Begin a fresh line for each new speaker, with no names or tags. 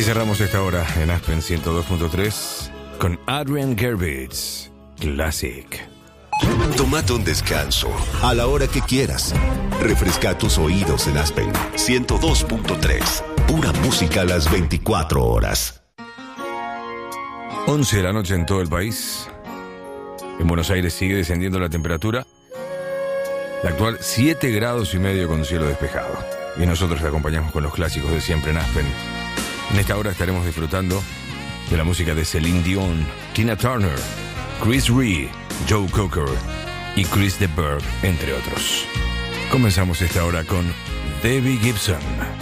cerramos esta hora en Aspen 102.3 con Adrian Gerbitz, Classic.
Tómate un descanso a la hora que quieras. Refresca tus oídos en Aspen 102.3. Pura música a las 24 horas.
11 de la noche en todo el país. En Buenos Aires sigue descendiendo la temperatura. La actual 7 grados y medio con cielo despejado. Y nosotros te acompañamos con los clásicos de siempre en Aspen. En esta hora estaremos disfrutando de la música de Celine Dion, Tina Turner, Chris Rea, Joe Cocker y Chris de Burgh, entre otros. Comenzamos esta hora con Debbie Gibson.